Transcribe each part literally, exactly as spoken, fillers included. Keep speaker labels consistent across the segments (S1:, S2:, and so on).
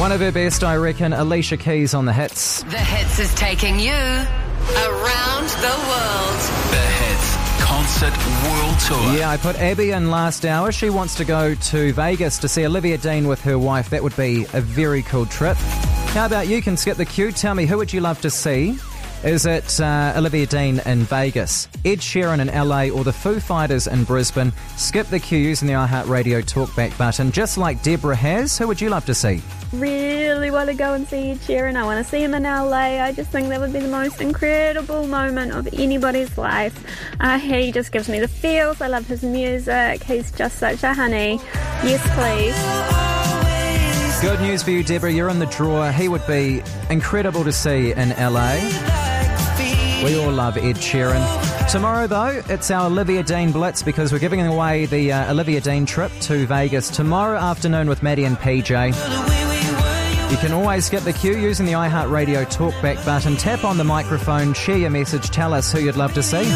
S1: One of her best, I reckon, Alicia Keys on The Hits.
S2: The Hits is taking you around the world.
S3: The Hits Concert World Tour.
S1: Yeah, I put Abby in last hour. She wants to go to Vegas to see Olivia Dean with her wife. That would be a very cool trip. How about you? Can skip the queue. Tell me, who would you love to see? Is it uh, Olivia Dean in Vegas, Ed Sheeran in L A, or the Foo Fighters in Brisbane? Skip the queue using the iHeartRadio talkback button. Just like Deborah has, who would you love to see?
S4: Really want to go and see Ed Sheeran. I want to see him in L A. I just think that would be the most incredible moment of anybody's life. Uh, he just gives me the feels. I love his music. He's just such a honey. Yes, please.
S1: Good news for you, Deborah. You're in the draw. He would be incredible to see in L A. We all love Ed Sheeran. Tomorrow, though, it's our Olivia Dean Blitz because we're giving away the uh, Olivia Dean trip to Vegas tomorrow afternoon with Maddie and P J. You can always get the queue using the iHeartRadio talkback button. Tap on the microphone, share your message, tell us who you'd love to see.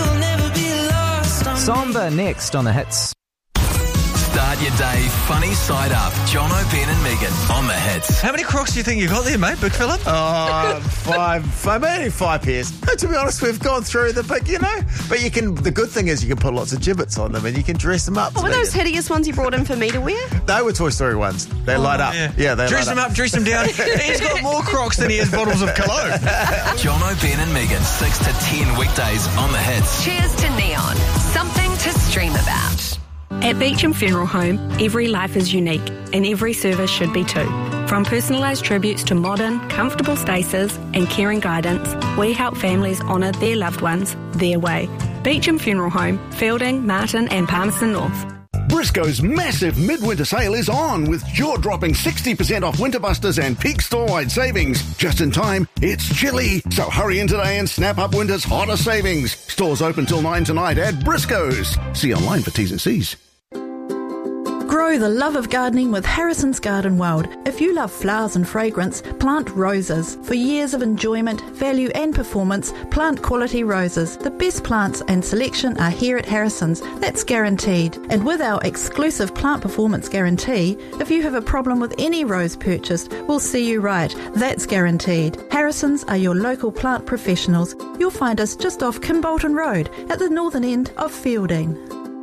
S1: Samba next on The Hits.
S3: Start your day funny side up. Jono, Ben and Megan on The Hits.
S5: How many Crocs do you think you got there, mate, Big Phillip?
S6: Oh, five, five, maybe five pairs. But to be honest, we've gone through them, but you know, but you can, the good thing is you can put lots of gibbets on them and you can dress them up.
S7: What were those hideous ones you brought in for me to wear?
S6: They were Toy Story ones. They
S5: Oh,
S6: light up.
S5: Yeah,
S6: yeah they
S5: Dress
S6: light
S5: them up, dress them down. He's got more Crocs than he has bottles of cologne.
S3: Jono, Ben and Megan, six to ten weekdays on The Hits.
S2: Cheers to Neon. Something to stream about.
S8: At Beecham Funeral Home, every life is unique and every service should be too. From personalised tributes to modern, comfortable spaces and caring guidance, we help families honour their loved ones their way. Beecham Funeral Home, Fielding, Martin and Palmerston North.
S9: Briscoe's massive midwinter sale is on with jaw-dropping sixty percent off Winterbusters and peak store-wide savings. Just in time, it's chilly, so hurry in today and snap up winter's hottest savings. Stores open till nine tonight at Briscoe's. See online for T's and C's.
S10: Grow the love of gardening with Harrison's Garden World. If you love flowers and fragrance, plant roses. For years of enjoyment, value and performance, plant quality roses. The best plants and selection are here at Harrison's. That's guaranteed. And with our exclusive plant performance guarantee, if you have a problem with any rose purchased, we'll see you right. That's guaranteed. Harrison's are your local plant professionals. You'll find us just off Kimbolton Road at the northern end of Fielding.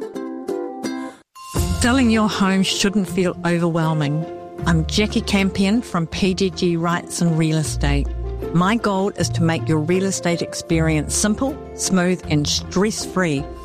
S11: Selling your home shouldn't feel overwhelming. I'm Jackie Campion from P G G Rights and Real Estate. My goal is to make your real estate experience simple, smooth and stress-free.